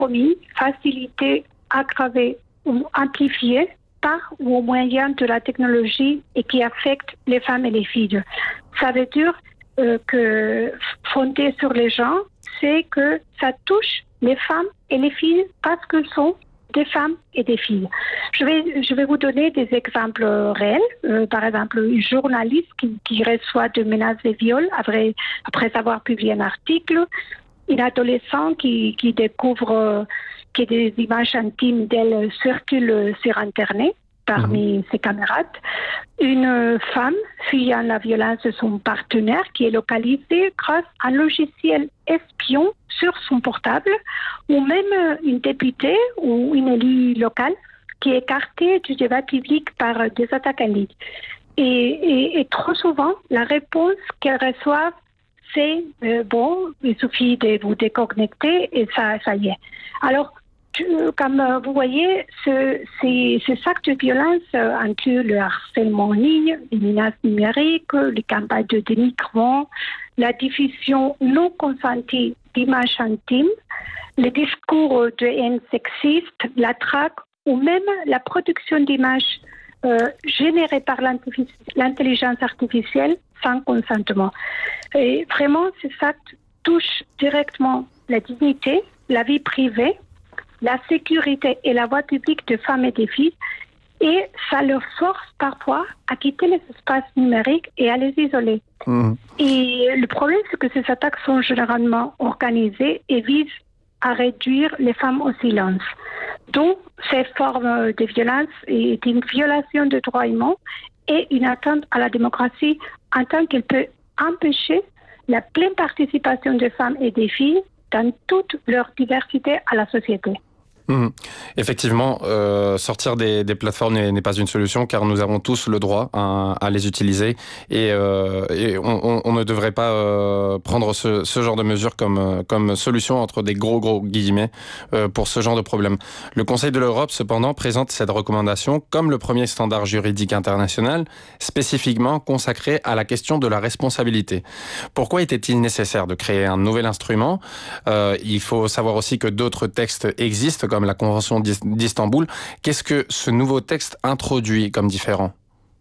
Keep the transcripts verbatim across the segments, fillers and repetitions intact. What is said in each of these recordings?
commis, facilitées, aggravées ou amplifiées par ou au moyen de la technologie et qui affectent les femmes et les filles. Ça veut dire euh, que fondé sur les gens, c'est que ça touche les femmes et les filles parce qu'elles sont des femmes et des filles. Je vais, je vais vous donner des exemples réels. Euh, par exemple, une journaliste qui, qui reçoit des menaces de viol après, après avoir publié un article, un adolescent qui, qui découvre euh, que des images intimes d'elle circulent sur Internet parmi mmh. ses camarades, une femme fuyant la violence de son partenaire qui est localisée grâce à un logiciel espion sur son portable, ou même une députée ou une élue locale qui est écartée du débat public par des attaques en ligne. Et, et, et trop souvent, la réponse qu'elles reçoivent, c'est euh, bon, il suffit de vous déconnecter et ça, ça y est. Alors, comme vous voyez, ce, ces, ces actes de violence incluent le harcèlement en ligne, les menaces numériques, les campagnes de dénigrement, la diffusion non consentie d'images intimes, les discours de haine sexiste, la traque ou même la production d'images euh, générées par l'intelligence artificielle sans consentement. Et vraiment, ces actes touchent directement la dignité, la vie privée, la sécurité et la voie publique de femmes et de filles, et ça leur force parfois à quitter les espaces numériques et à les isoler. Mmh. Et le problème, c'est que ces attaques sont généralement organisées et visent à réduire les femmes au silence. Donc, cette forme de violence est une violation des droits humains et une atteinte à la démocratie en tant qu'elle peut empêcher la pleine participation des femmes et des filles dans toute leur diversité à la société. Mmh. Effectivement, euh, sortir des, des plateformes n'est, n'est pas une solution car nous avons tous le droit à, à les utiliser et, euh, et on, on, on ne devrait pas euh, prendre ce, ce genre de mesures comme, comme solution entre des gros gros guillemets euh, pour ce genre de problème. Le Conseil de l'Europe cependant présente cette recommandation comme le premier standard juridique international spécifiquement consacré à la question de la responsabilité. Pourquoi était-il nécessaire de créer un nouvel instrument ? euh, Il faut savoir aussi que d'autres textes existent comme la Convention d'Istanbul. Qu'est-ce que ce nouveau texte introduit comme différent ?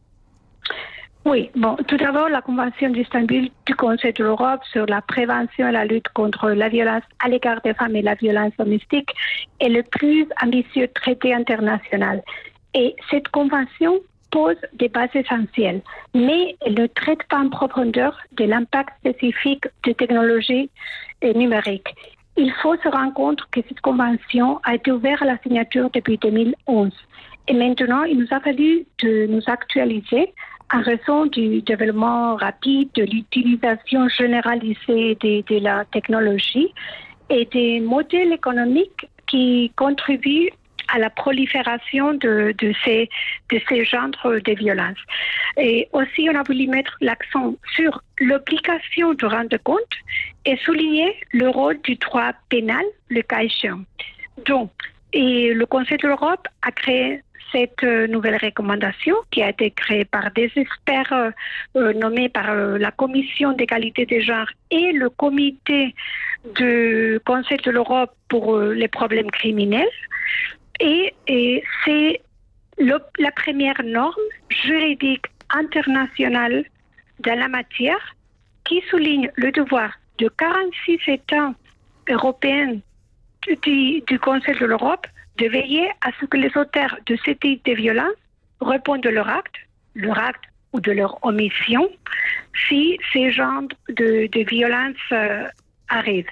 Oui, bon, tout d'abord, la Convention d'Istanbul du Conseil de l'Europe sur la prévention et la lutte contre la violence à l'égard des femmes et la violence domestique est le plus ambitieux traité international. Et cette convention pose des bases essentielles, mais elle ne traite pas en profondeur de l'impact spécifique des technologies numériques. Il faut se rendre compte que cette convention a été ouverte à la signature depuis deux mille onze. Et maintenant, il nous a fallu de nous actualiser en raison du développement rapide, de l'utilisation généralisée de, de la technologie et des modèles économiques qui contribuent à la prolifération de, de, ces, de ces genres de violences. Et aussi, on a voulu mettre l'accent sur l'obligation de rendre compte et souligner le rôle du droit pénal, le cas échéant. Donc, et le Conseil de l'Europe a créé cette nouvelle recommandation qui a été créée par des experts euh, nommés par euh, la Commission d'égalité des genres et le Comité du Conseil de l'Europe pour euh, les problèmes criminels. Et, et c'est le, la première norme juridique internationale dans la matière qui souligne le devoir de quarante-six États européens du, du Conseil de l'Europe de veiller à ce que les auteurs de ce type de violence répondent de leur acte, leur acte ou de leur omission si ces genres de, de violence euh, arrivent.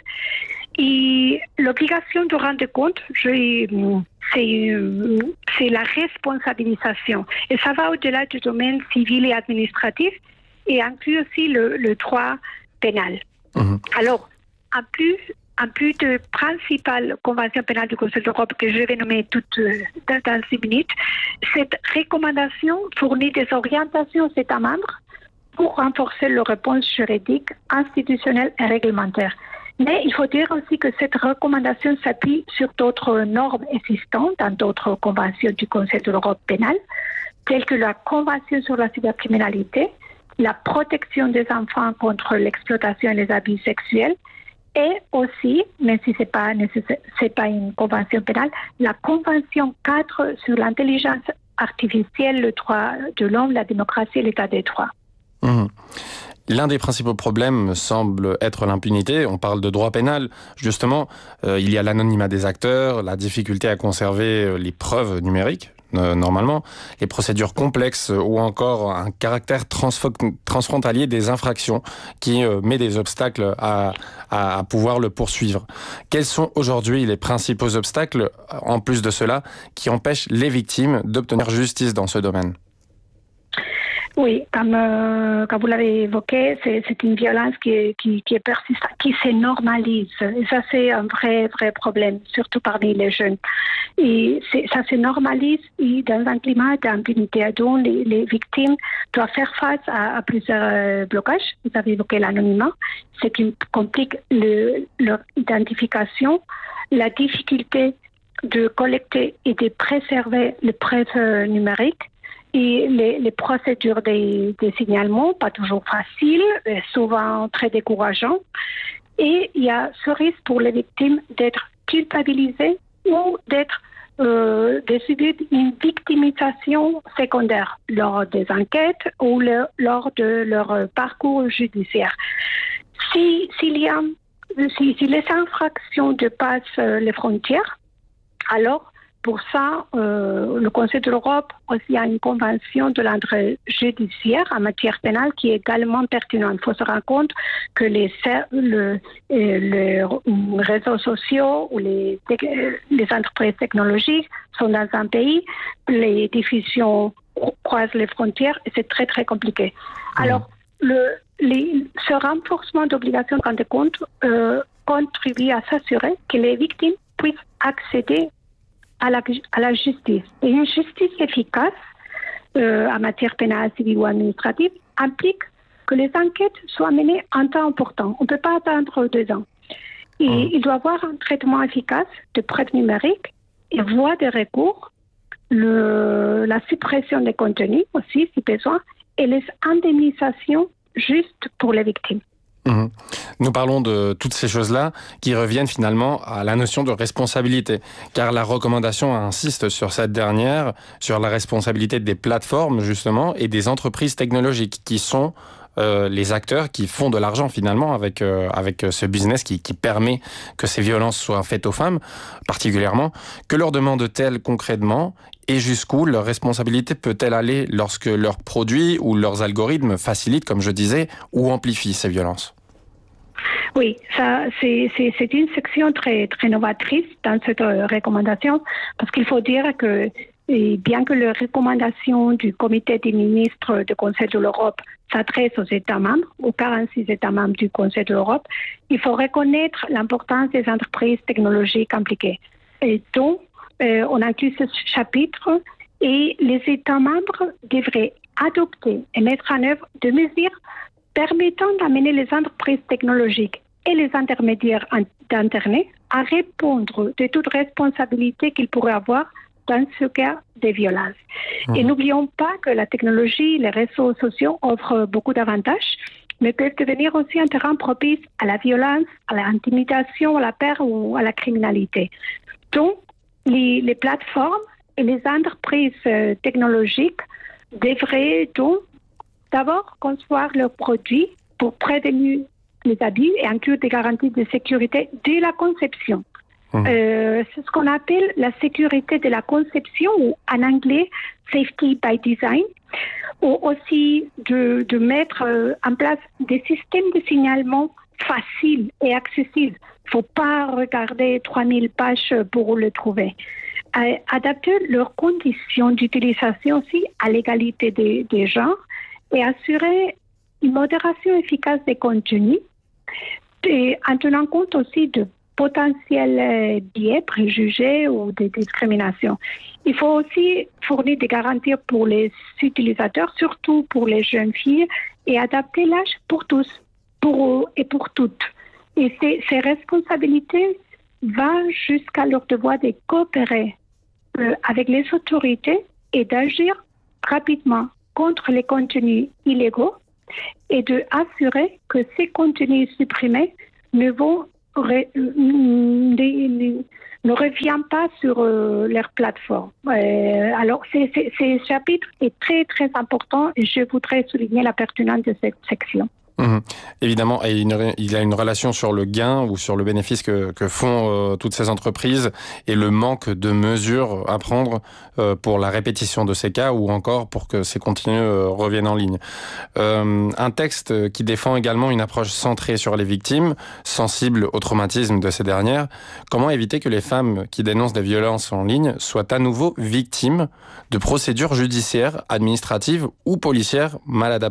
Et l'obligation de rendre compte, je, c'est, c'est la responsabilisation. Et ça va au-delà du domaine civil et administratif et inclut aussi le, le droit pénal. Mmh. Alors, en plus, en plus de principale convention pénale du Conseil de l'Europe que je vais nommer toutes dans, dans six minutes, cette recommandation fournit des orientations aux États membres pour renforcer leur réponse juridique, institutionnelle et réglementaire. Mais il faut dire aussi que cette recommandation s'appuie sur d'autres normes existantes dans d'autres conventions du Conseil de l'Europe pénale, telles que la Convention sur la cybercriminalité, la protection des enfants contre l'exploitation et les abus sexuels, Et aussi, même si ce n'est pas, c'est pas une convention pénale, la convention cadre sur l'intelligence artificielle, le droit de l'homme, la démocratie et l'état des droits. Mmh. L'un des principaux problèmes semble être l'impunité. On parle de droit pénal. Justement, euh, il y a l'anonymat des acteurs, la difficulté à conserver les preuves numériques, euh, normalement, les procédures complexes ou encore un caractère transfo- transfrontalier des infractions qui euh, met des obstacles à, à, à pouvoir le poursuivre. Quels sont aujourd'hui les principaux obstacles, en plus de cela, qui empêchent les victimes d'obtenir justice dans ce domaine ? Oui, comme, euh, comme vous l'avez évoqué, c'est, c'est une violence qui, qui, qui est persistante, qui se normalise. Et ça, c'est un vrai, vrai problème, surtout parmi les jeunes. Et c'est, ça se normalise et dans un climat d'impunité dont les, les victimes doivent faire face à, à plusieurs euh, blocages. Vous avez évoqué l'anonymat, ce qui complique le, leur identification, la difficulté de collecter et de préserver les preuves euh, numériques, et les, les procédures des, des signalements, pas toujours faciles, souvent très décourageants. Et il y a ce risque pour les victimes d'être culpabilisées ou d'être euh, de subir une victimisation secondaire lors des enquêtes ou le, lors de leur parcours judiciaire. Si, s'il y a, si, si les infractions dépassent les frontières, alors pour ça, euh, le Conseil de l'Europe aussi a une convention de l'entrée judiciaire en matière pénale qui est également pertinente. Il faut se rendre compte que les, le, les réseaux sociaux ou les, les entreprises technologiques sont dans un pays, les diffusions croisent les frontières et c'est très très compliqué. Mmh. Alors, le, les, ce renforcement d'obligations de compte euh, contribue à s'assurer que les victimes puissent accéder À la, à la justice. Et une justice efficace euh, en matière pénale, civile ou administrative implique que les enquêtes soient menées en temps important. On ne peut pas attendre deux ans. Et mmh. il doit y avoir un traitement efficace de preuves numériques et voies de recours, le, la suppression des contenus aussi, si besoin, et les indemnisations justes pour les victimes. Mmh. Nous parlons de toutes ces choses-là qui reviennent finalement à la notion de responsabilité, car la recommandation insiste sur cette dernière, sur la responsabilité des plateformes justement et des entreprises technologiques qui sont euh, les acteurs qui font de l'argent finalement avec, euh, avec ce business qui, qui permet que ces violences soient faites aux femmes particulièrement. Que leur demande-t-elle concrètement ? Et jusqu'où leur responsabilité peut-elle aller lorsque leurs produits ou leurs algorithmes facilitent, comme je disais, ou amplifient ces violences ? Oui, ça, c'est, c'est, c'est une section très, très novatrice dans cette recommandation, parce qu'il faut dire que bien que les recommandations du comité des ministres du Conseil de l'Europe s'adressent aux États membres, aux quarante-six États membres du Conseil de l'Europe, il faut reconnaître l'importance des entreprises technologiques impliquées. Et donc, euh, on inclut ce chapitre et les États membres devraient adopter et mettre en œuvre des mesures permettant d'amener les entreprises technologiques et les intermédiaires d'Internet à répondre de toute responsabilité qu'ils pourraient avoir dans ce cas de violence. Mmh. Et n'oublions pas que la technologie, les réseaux sociaux offrent beaucoup d'avantages, mais peuvent devenir aussi un terrain propice à la violence, à l'intimidation, à la peur ou à la criminalité. Donc, les, les plateformes et les entreprises euh, technologiques devraient donc d'abord concevoir leurs produits pour prévenir les abus et inclure des garanties de sécurité dès la conception. Mmh. Euh, c'est ce qu'on appelle la sécurité de la conception, ou en anglais safety by design, ou aussi de, de mettre euh, en place des systèmes de signalement faciles et accessibles. Il ne faut pas regarder trois mille pages pour le trouver. Euh, adapter leurs conditions d'utilisation aussi à l'égalité des, des genres et assurer une modération efficace des contenus, et en tenant compte aussi de potentiels biais, préjugés ou des discriminations. Il faut aussi fournir des garanties pour les utilisateurs, surtout pour les jeunes filles, et adapter l'âge pour tous, pour eux et pour toutes. Et ces, ces responsabilités vont jusqu'à leur devoir de coopérer euh, avec les autorités et d'agir rapidement contre les contenus illégaux et de assurer que ces contenus supprimés ne vont ré, ne, ne revient pas sur euh, leur plateforme. Euh, alors, c'est, c'est, ce chapitre est très, très important et je voudrais souligner la pertinence de cette section. Mmh. Évidemment, et il y a une relation sur le gain ou sur le bénéfice que, que font euh, toutes ces entreprises et le manque de mesures à prendre euh, pour la répétition de ces cas ou encore pour que ces contenus euh, reviennent en ligne. Euh, un texte qui défend également une approche centrée sur les victimes, sensible au traumatisme de ces dernières. Comment éviter que les femmes qui dénoncent des violences en ligne soient à nouveau victimes de procédures judiciaires, administratives ou policières mal adaptées ?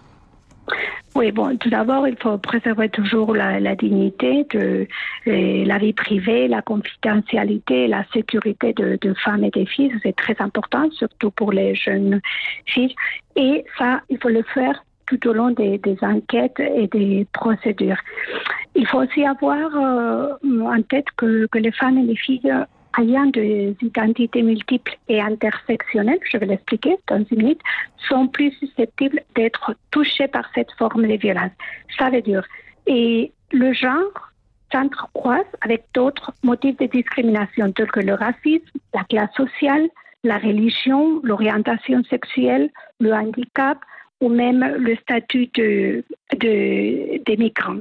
Oui, bon, tout d'abord, il faut préserver toujours la, la dignité de euh, la vie privée, la confidentialité, la sécurité de, de femmes et des filles. C'est très important, surtout pour les jeunes filles. Et ça, il faut le faire tout au long des, des enquêtes et des procédures. Il faut aussi avoir euh, en tête que, que les femmes et les filles ayant des identités multiples et intersectionnelles, je vais l'expliquer dans une minute, sont plus susceptibles d'être touchées par cette forme de violence. Ça veut dire, et le genre s'entrecroise avec d'autres motifs de discrimination tels que le racisme, la classe sociale, la religion, l'orientation sexuelle, le handicap ou même le statut de, de, des migrants.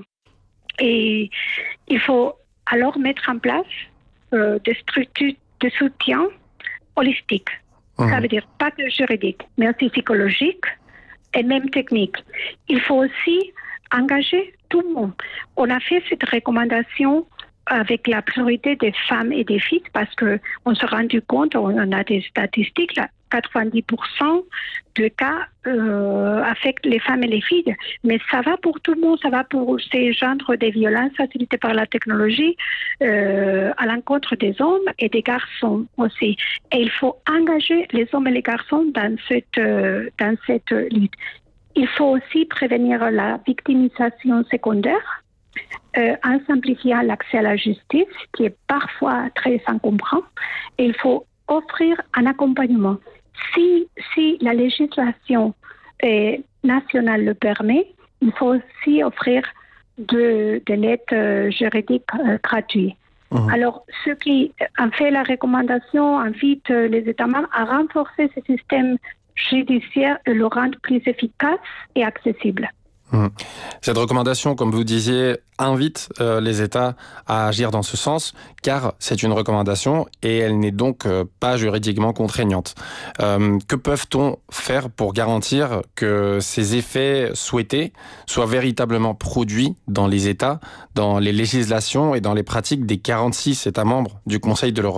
Et il faut alors mettre en place Euh, des structures de soutien holistique. Mmh. Ça veut dire pas que juridique, mais aussi psychologique et même technique. Il faut aussi engager tout le monde. On a fait cette recommandation avec la priorité des femmes et des filles parce qu'on s'est rendu compte, on a des statistiques, là, quatre-vingt-dix pour cent de cas euh, affectent les femmes et les filles. Mais ça va pour tout le monde, ça va pour ces genres de violences facilitées par la technologie euh, à l'encontre des hommes et des garçons aussi. Et il faut engager les hommes et les garçons dans cette, euh, dans cette lutte. Il faut aussi prévenir la victimisation secondaire euh, en simplifiant l'accès à la justice, qui est parfois très encombrant. Et il faut offrir un accompagnement. Si, si la législation euh, nationale le permet, il faut aussi offrir de, de l'aide euh, juridique euh, gratuite. Mmh. Alors, ceux qui ont fait la recommandation invitent euh, les États membres à renforcer ce système judiciaire et le rendre plus efficace et accessible. Cette recommandation, comme vous disiez, invite euh, les États à agir dans ce sens, car c'est une recommandation et elle n'est donc euh, pas juridiquement contraignante. Euh, que peut-on faire pour garantir que ces effets souhaités soient véritablement produits dans les États, dans les législations et dans les pratiques des quarante-six États membres du Conseil de l'Europe ?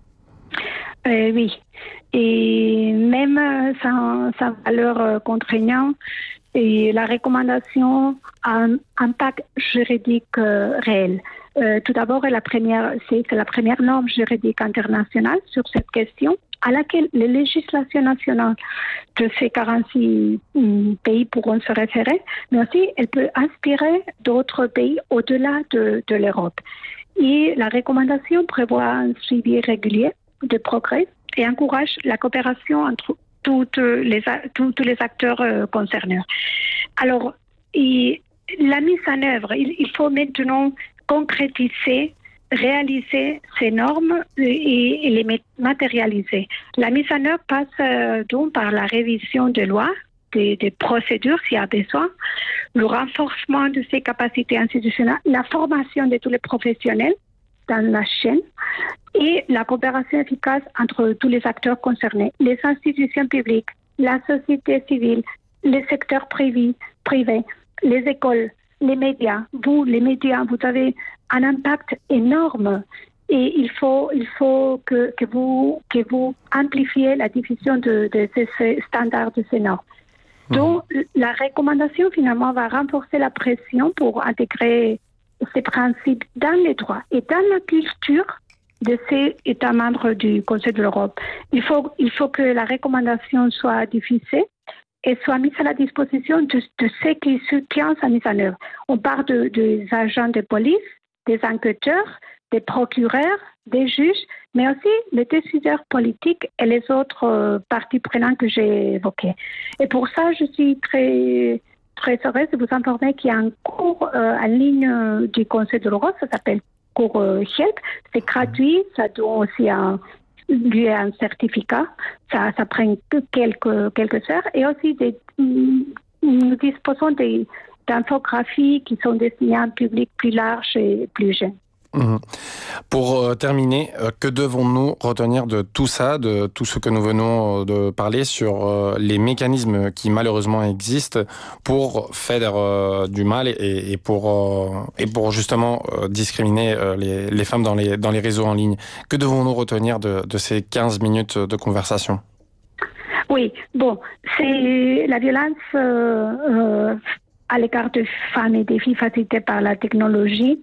euh, Oui, et même sans, sans valeur euh, contraignante, et la recommandation a un impact juridique euh, réel. Euh, tout d'abord, la première, c'est la première norme juridique internationale sur cette question, à laquelle les législations nationales de ces quarante-six mm, pays pourront se référer, mais aussi elle peut inspirer d'autres pays au-delà de, de l'Europe. Et la recommandation prévoit un suivi régulier de progrès et encourage la coopération entre toutes les, tous, tous les acteurs euh, concernés. Alors, et la mise en œuvre, il, il faut maintenant concrétiser, réaliser ces normes et, et les matérialiser. La mise en œuvre passe euh, donc par la révision des lois, des, des procédures s'il y a besoin, le renforcement de ces capacités institutionnelles, la formation de tous les professionnels dans la chaîne et la coopération efficace entre tous les acteurs concernés, les institutions publiques, la société civile, les secteurs privés, privés, les écoles, les médias. Vous, les médias, vous avez un impact énorme et il faut, il faut que, que, vous, que vous amplifiez la diffusion de, de, de ces standards, de ces normes. Mmh. Donc, la recommandation finalement va renforcer la pression pour intégrer ces principes dans les droits et dans la culture de ces États membres du Conseil de l'Europe. Il faut, il faut que la recommandation soit diffusée et soit mise à la disposition de, de ceux qui soutiennent sa mise en œuvre. On parle de, des agents de police, des enquêteurs, des procureurs, des juges, mais aussi les décideurs politiques et les autres euh, parties prenantes que j'ai évoquées. Et pour ça, je suis très très heureuse de vous informer qu'il y a un cours euh, en ligne euh, du Conseil de l'Europe, ça s'appelle cours euh, Help. C'est gratuit, ça donne aussi un, lieu à un certificat, ça, ça prend quelques, quelques heures. Et aussi, des, nous disposons des, d'infographies qui sont destinées à un public plus large et plus jeune. Mmh. Pour euh, terminer, euh, que devons-nous retenir de tout ça, de tout ce que nous venons euh, de parler sur euh, les mécanismes qui malheureusement existent pour faire euh, du mal et, et, pour, euh, et pour justement euh, discriminer euh, les, les femmes dans les, dans les réseaux en ligne. Que devons-nous retenir de, de ces quinze minutes de conversation ? Oui, bon, c'est la violence euh, euh, à l'égard des femmes et des filles facilitée par la technologie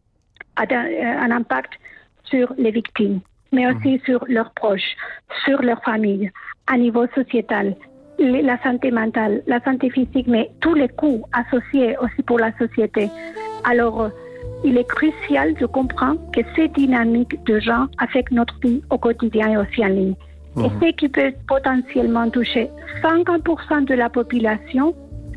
a un impact sur les victimes, mais aussi mmh. sur leurs proches, sur leur famille, à niveau sociétal, la santé mentale, la santé physique, mais tous les coûts associés aussi pour la société. Alors, il est crucial de comprendre que ces dynamiques de genre affectent notre vie au quotidien et aussi en ligne. Mmh. Et ce qui peut potentiellement toucher cinquante pour cent de la population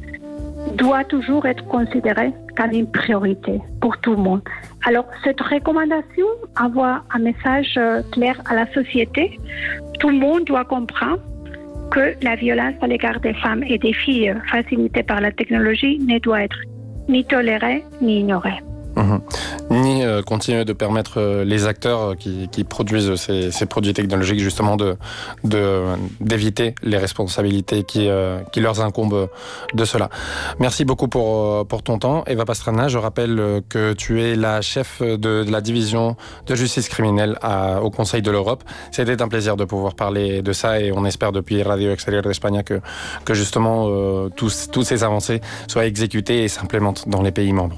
doit toujours être considéré comme une priorité pour tout le monde. Alors, cette recommandation envoie un message clair à la société. Tout le monde doit comprendre que la violence à l'égard des femmes et des filles facilitée par la technologie ne doit être ni tolérée ni ignorée. Mmh. Ni euh, continuer de permettre euh, les acteurs qui, qui produisent ces, ces produits technologiques justement de, de, d'éviter les responsabilités qui, euh, qui leur incombent de cela. Merci beaucoup pour, pour ton temps. Eva Pastrana, je rappelle que tu es la chef de, de la division de justice criminelle à, au Conseil de l'Europe. C'était un plaisir de pouvoir parler de ça et on espère depuis Radio Extérieure d'Espagne que, que justement euh, tous, toutes ces avancées soient exécutées et s'implémentent dans les pays membres.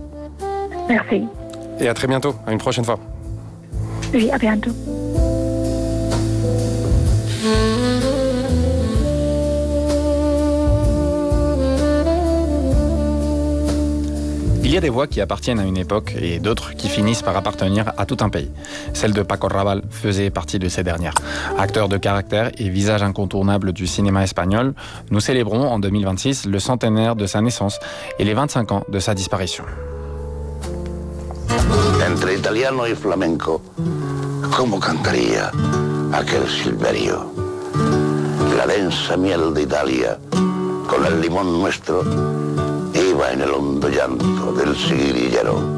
Merci. Et à très bientôt, à une prochaine fois. Oui, à bientôt. Il y a des voix qui appartiennent à une époque et d'autres qui finissent par appartenir à tout un pays. Celle de Paco Raval faisait partie de ces dernières. Acteur de caractère et visage incontournable du cinéma espagnol, nous célébrons en deux mille vingt-six le centenaire de sa naissance et les vingt-cinq ans de sa disparition. Entre italiano y flamenco, ¿cómo cantaría aquel Silverio? La densa miel de Italia, con el limón nuestro, iba en el hondo llanto del sigrillero.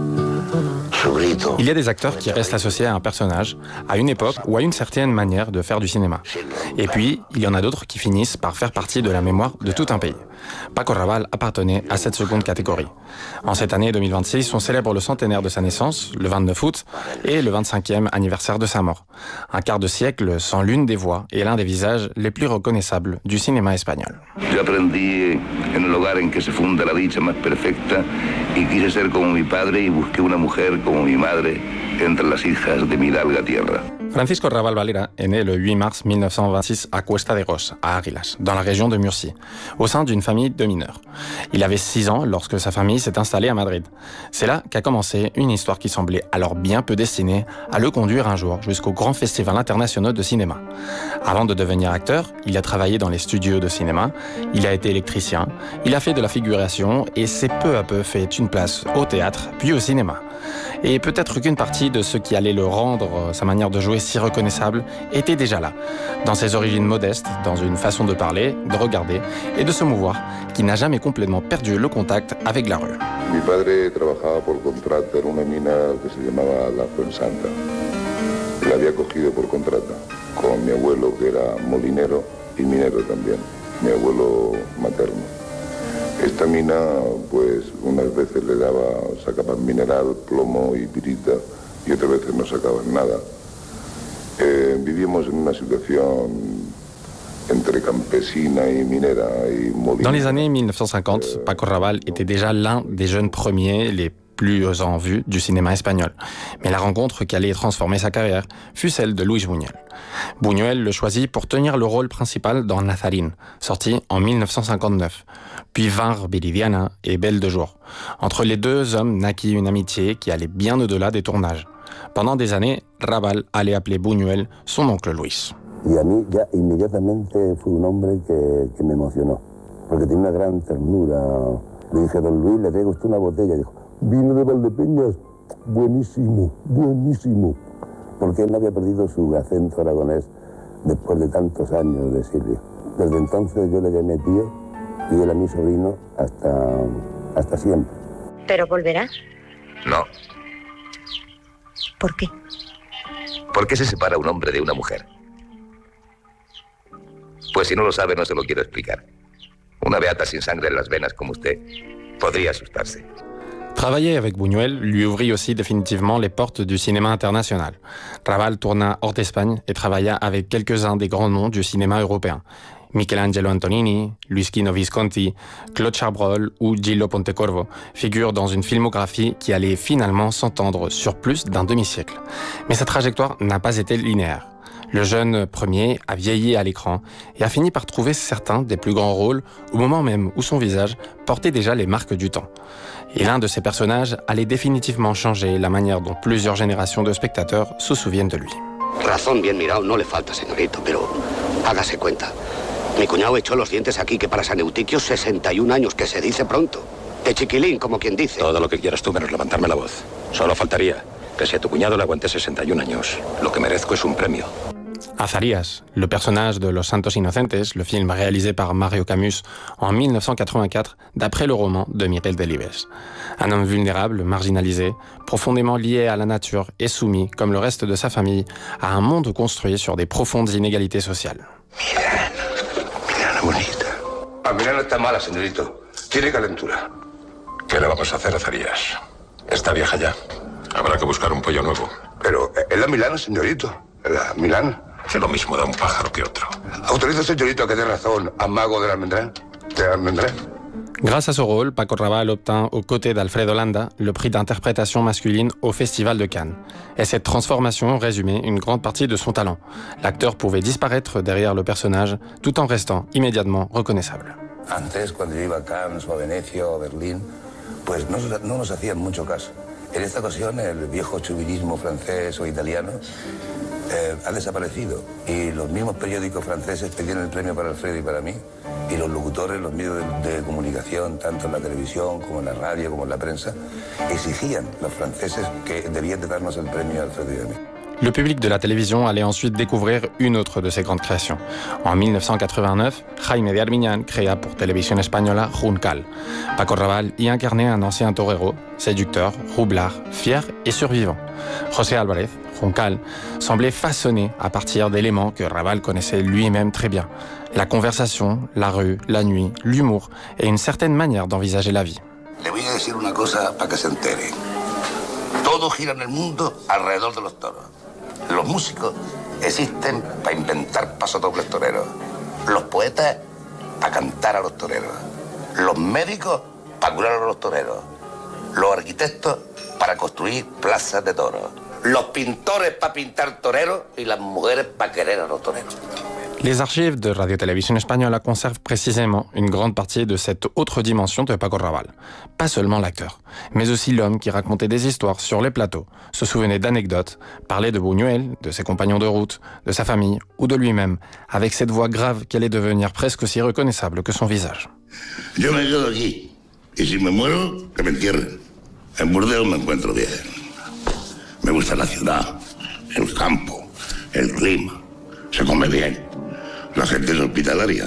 Il y a des acteurs qui restent associés à un personnage, à une époque ou à une certaine manière de faire du cinéma. Et puis, il y en a d'autres qui finissent par faire partie de la mémoire de tout un pays. Paco Raval appartenait à cette seconde catégorie. En cette année deux mille vingt-six, on célèbre le centenaire de sa naissance, le vingt-neuf août, et le vingt-cinquième anniversaire de sa mort. Un quart de siècle sans l'une des voix et l'un des visages les plus reconnaissables du cinéma espagnol. Yo aprendí en el hogar en que se funda la dicha más perfecta y quise ser como mi padre y busqué una mujer como mi madre entre las hijas de mi hidalga tierra. Francisco Raval Valera est né le huit mars mille neuf cent vingt-six à Cuesta de Ros, à Águilas, dans la région de Murcie, au sein d'une famille de mineurs. Il avait six ans lorsque sa famille s'est installée à Madrid. C'est là qu'a commencé une histoire qui semblait alors bien peu destinée à le conduire un jour jusqu'au grand festival international de cinéma. Avant de devenir acteur, il a travaillé dans les studios de cinéma, il a été électricien, il a fait de la figuration et s'est peu à peu fait une place au théâtre puis au cinéma. Et peut-être qu'une partie de ce qui allait le rendre, sa manière de jouer si reconnaissable, était déjà là, dans ses origines modestes, dans une façon de parler, de regarder et de se mouvoir, qui n'a jamais complètement perdu le contact avec la rue. Mi padre trabajaba por contrato en una mina que se llamaba La Fuensanta. La había cogido por contrato con mi abuelo, que era molinero y minero también, mi abuelo materno. Esta mina, pues, unas veces le daba, sacaban mineral, plomo y pirita, y otras veces no sacaban nada. Eh, vivíamos en una situación entre campesina y minera y molinera. Dans les années mille neuf cent cinquante, Paco Raval était déjà l'un des jeunes premiers, les plus en vue du cinéma espagnol. Mais la rencontre qui allait transformer sa carrière fut celle de Luis Buñuel. Buñuel le choisit pour tenir le rôle principal dans Nazarín, sorti en mille neuf cent cinquante-neuf. Puis vinrent Viridiana et Belle de jour. Entre les deux hommes naquit une amitié qui allait bien au-delà des tournages. Pendant des années, Raval allait appeler Buñuel son oncle Luis. Y a mí ya inmediatamente fue un hombre que, que me emocionó. porque tenía una gran ternura. Le dije, don Luis, le traigo usted una botella. Dijo, vino de Valdepeñas, buenísimo, buenísimo. Porque él no había perdido su acento aragonés después de tantos años de exilio. Desde entonces yo le llamé tío y él a mi sobrino hasta, hasta siempre. ¿Pero volverás? No. ¿Por qué? ¿Por qué se separa un hombre de una mujer? Pues si no lo sabe, no se lo quiero explicar. Una beata sin sangre en las venas como usted podría asustarse. Travailler avec Buñuel lui ouvrit aussi définitivement les portes du cinéma international. Raval tourna hors d'Espagne et travailla avec quelques-uns des grands noms du cinéma européen. Michelangelo Antonioni, Luischino Visconti, Claude Chabrol ou Gillo Pontecorvo figurent dans une filmographie qui allait finalement s'entendre sur plus d'un demi-siècle. Mais sa trajectoire n'a pas été linéaire. Le jeune premier a vieilli à l'écran et a fini par trouver certains des plus grands rôles au moment même où son visage portait déjà les marques du temps. Et l'un de ces personnages allait définitivement changer la manière dont plusieurs générations de spectateurs se souviennent de lui. Razón bien mirado no le falta, señorito, pero hágase cuenta. Mi cuñado echó los dientes aquí, que para San Eutiquio sesenta y un años, que se dice pronto. De chiquilín, como quien dice. Todo lo que quieras tú menos levantarme la voz. Solo faltaría que si a tu cuñado le aguanté sesenta y un años, lo que merezco es un premio. Azarías, le personnage de Los Santos Inocentes, le film réalisé par Mario Camus en mille neuf cent quatre-vingt-quatre, d'après le roman de Miguel Delibes. Un homme vulnérable, marginalisé, profondément lié à la nature et soumis, comme le reste de sa famille, à un monde construit sur des profondes inégalités sociales. Milana, Milana bonita. Ah, Milana está mala, señorito. Tiene calentura. ¿Qué le vamos a hacer, Azarías? Está vieja ya. Habrá que buscar un pollo nuevo. Pero es la Milana, señorito. La Milana. Que lo mismo da un pájaro que otro. Autoriza, señorito, que dé razón a Mago del Almendrán. De Almendrán. Grâce à ce rôle, Paco Raval obtint aux côtés d'Alfredo Landa le prix d'interprétation masculine au Festival de Cannes. Et cette transformation résumait une grande partie de son talent. L'acteur pouvait disparaître derrière le personnage tout en restant immédiatement reconnaissable. Antes, cuando yo iba a Cannes o a Venecia o a Berlín, pues no, no nos hacían mucho caso. En esta ocasión, el viejo chauvinismo francés o italiano eh, ha desaparecido y los mismos periódicos franceses pedían el premio para Alfredo y para mí, y los locutores, los medios de, de comunicación, tanto en la televisión como en la radio como en la prensa, exigían los franceses que debían de darnos el premio a Alfredo y a mí. Le public de la télévision allait ensuite découvrir une autre de ses grandes créations. En mille neuf cent quatre-vingt-neuf, Jaime de Armiñán créa pour Televisión Española Juncal. Paco Raval y incarnait un ancien torero, séducteur, roublard, fier et survivant. José Álvarez, Juncal, semblait façonné à partir d'éléments que Raval connaissait lui-même très bien. La conversation, la rue, la nuit, l'humour et une certaine manière d'envisager la vie. Le voy a decir una cosa para que se entere. Todo gira en el mundo alrededor de los toros. Los músicos existen para inventar pasodobles toreros. Los poetas para cantar a los toreros. Los médicos para curar a los toreros. Los arquitectos para construir plazas de toros. Los pintores para pintar toreros y las mujeres para querer a los toreros. Les archives de Radio-Télévision Espagnole conservent précisément une grande partie de cette autre dimension de Paco Raval. Pas seulement l'acteur, mais aussi l'homme qui racontait des histoires sur les plateaux, se souvenait d'anecdotes, parlait de Buñuel, de ses compagnons de route, de sa famille ou de lui-même, avec cette voix grave qui allait devenir presque aussi reconnaissable que son visage. Yo me quedo aquí, y si me muero, que me entierren. En Burdeos me encuentro bien. Me gusta la ciudad, el campo, el clima, se come bien. La gente es hospitalaria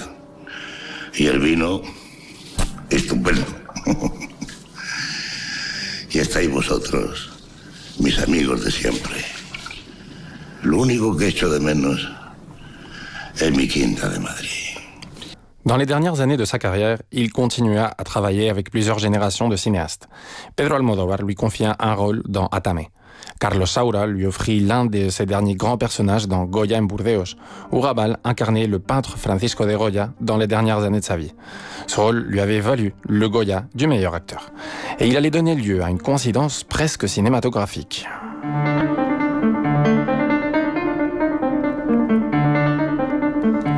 y el vino estupendo. Y estáis vosotros, mis amigos de siempre. Lo único que echo de menos es mi quinta de Madrid. Dans les dernières années de sa carrière, il continua à travailler avec plusieurs générations de cinéastes. Pedro Almodóvar lui confia un rôle dans Atame. Carlos Saura lui offrit l'un de ses derniers grands personnages dans Goya en Burdeos, où Raval incarnait le peintre Francisco de Goya dans les dernières années de sa vie. Ce rôle lui avait valu le Goya du meilleur acteur. Et il allait donner lieu à une coïncidence presque cinématographique. Le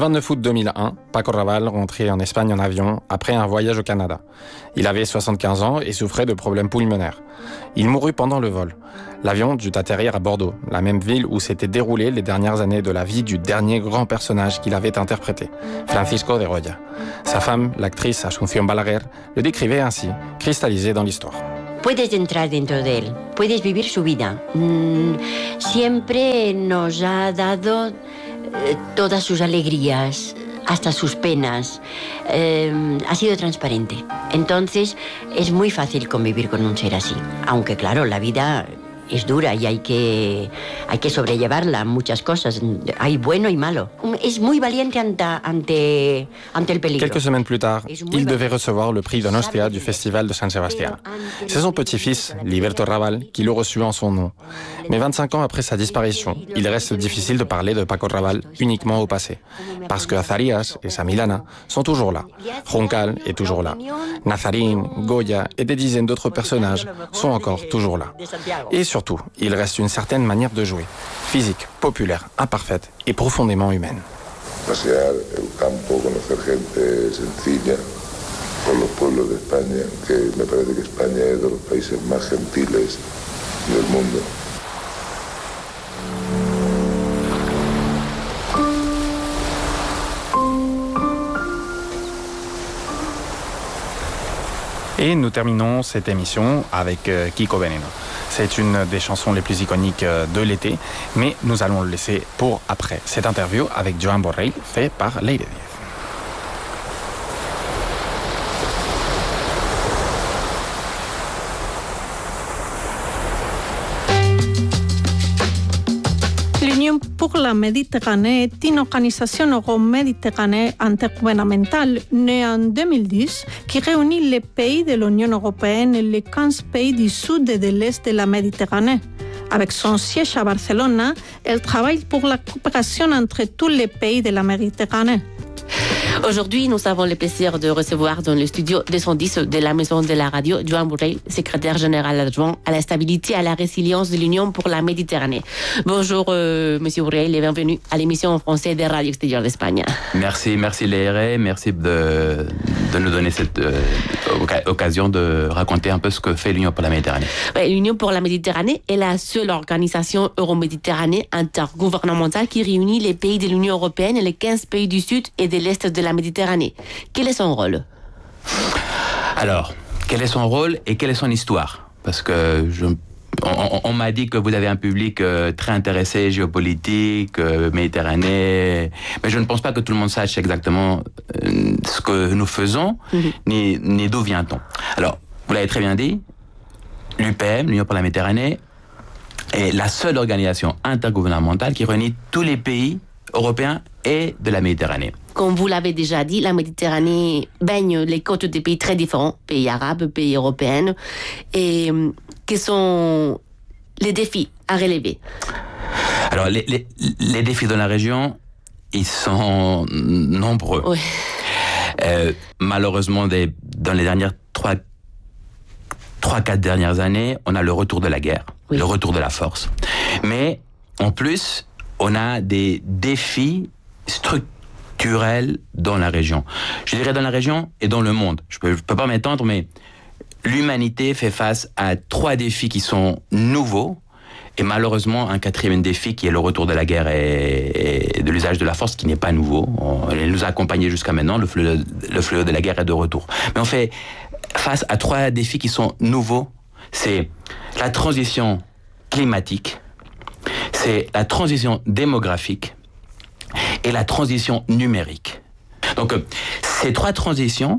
vingt-neuf août deux mille un, Paco Raval rentrait en Espagne en avion après un voyage au Canada. Il avait soixante-quinze ans et souffrait de problèmes pulmonaires. Il mourut pendant le vol. L'avion dut atterrir à Bordeaux, la même ville où s'étaient déroulées les dernières années de la vie du dernier grand personnage qu'il avait interprété, Francisco de Goya. Sa femme, l'actrice Asunción Balaguer, le décrivait ainsi, cristallisé dans l'histoire. Puedes entrar dentro de él, puedes vivir su vida. Mm, siempre nos ha dado eh, todas sus alegrías, hasta sus penas. Eh, ha sido transparente. Entonces, es muy fácil convivir con un ser así. Aunque, claro, la vida es dura y hay que, hay que sobrellevarla, muchas cosas. Hay bueno y malo. Es muy valiente ante, ante, ante el peligro. Quelques semaines plus tard, il devait recevoir le prix Donostia du festival de San Sebastián. C'est son petit-fils, Liberto Raval, qui le reçut en son nom. Mais vingt-cinq ans après sa disparition, il reste difficile de parler de Paco Raval uniquement au passé. Parce que Azarías et sa Milana sont toujours là. Juncal est toujours là. Nazarín, Goya et des dizaines d'autres personnages sont encore toujours là. Et surtout, il reste une certaine manière de jouer, physique, populaire, imparfaite et profondément humaine. Pasear el campo, conocer gente sencilla por los pueblos de España, que me parece que España es de los países más gentiles del mundo. Et nous terminons cette émission avec Kiko Veneno. C'est une des chansons les plus iconiques de l'été, mais nous allons le laisser pour après. Cette interview avec Joan Borrell, fait par Leire Díez. L'Union pour la Méditerranée est une organisation euro-méditerranéenne intergouvernementale née en deux mille dix qui réunit les pays de l'Union européenne et les quinze pays du sud et de l'est de la Méditerranée. Avec son siège à Barcelone, elle travaille pour la coopération entre tous les pays de la Méditerranée. Aujourd'hui, nous avons le plaisir de recevoir dans le studio deux cent dix de la Maison de la Radio, Joan Borrell, secrétaire général adjoint à la stabilité et à la résilience de l'Union pour la Méditerranée. Bonjour, euh, Monsieur Borrell, et bienvenue à l'émission en français des radios extérieures d'Espagne. Merci, merci Leire, merci de, de nous donner cette euh, occasion de raconter un peu ce que fait l'Union pour la Méditerranée. Ouais, L'Union pour la Méditerranée est la seule organisation euroméditerranéenne intergouvernementale qui réunit les pays de l'Union européenne et les quinze pays du sud et de l'est de la Méditerranée. Quel est son rôle ? Alors, quel est son rôle et quelle est son histoire ? Parce que je, on, on m'a dit que vous avez un public euh, très intéressé, géopolitique, euh, méditerranée, mais je ne pense pas que tout le monde sache exactement euh, ce que nous faisons, mm-hmm. ni, ni d'où vient-on. Alors, vous l'avez très bien dit, l'U P M, l'Union pour la Méditerranée, est la seule organisation intergouvernementale qui réunit tous les pays européens et de la Méditerranée. Comme vous l'avez déjà dit, la Méditerranée baigne les côtes des pays très différents, pays arabes, pays européens, et euh, quels sont les défis à relever ? Alors, les, les, les défis dans la région, ils sont nombreux. Oui. Euh, malheureusement, des, dans les dernières trois, trois, quatre dernières années, on a le retour de la guerre, oui. le retour de la force. Mais, en plus, on a des défis structurels dans la région. Je dirais dans la région et dans le monde. Je peux, je peux pas m'étendre, mais l'humanité fait face à trois défis qui sont nouveaux et malheureusement un quatrième défi qui est le retour de la guerre et, et de l'usage de la force qui n'est pas nouveau. On, elle nous a accompagnés jusqu'à maintenant, le fléau, le fléau de la guerre est de retour. Mais on fait face à trois défis qui sont nouveaux. C'est la transition climatique, c'est la transition démographique et la transition numérique. Donc, ces trois transitions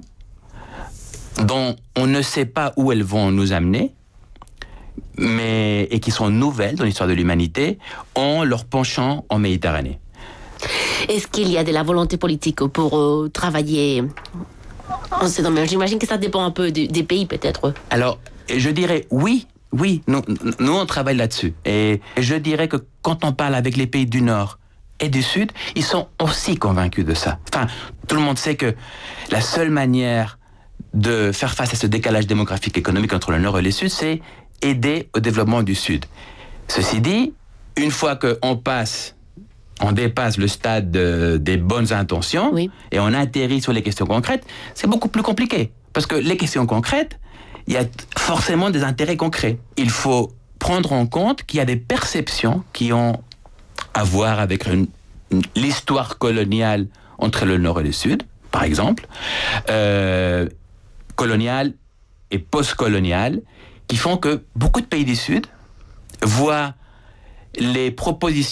dont on ne sait pas où elles vont nous amener, mais, et qui sont nouvelles dans l'histoire de l'humanité, ont leur penchant en Méditerranée. Est-ce qu'il y a de la volonté politique pour euh, travailler en ce domaine ? J'imagine que ça dépend un peu de, des pays, peut-être. Alors, je dirais oui. Oui, nous, nous on travaille là-dessus. Et je dirais que quand on parle avec les pays du Nord et du Sud, ils sont aussi convaincus de ça. Enfin, tout le monde sait que la seule manière de faire face à ce décalage démographique et économique entre le Nord et le Sud, c'est aider au développement du Sud. Ceci dit, une fois qu'on passe on dépasse le stade de, des bonnes intentions oui. et on atterrit sur les questions concrètes, c'est beaucoup plus compliqué. Parce que les questions concrètes, il y a forcément des intérêts concrets. Il faut prendre en compte qu'il y a des perceptions qui ont à voir avec une, une, l'histoire coloniale entre le Nord et le Sud, par exemple, euh, coloniale et post-coloniale, qui font que beaucoup de pays du Sud voient les propositions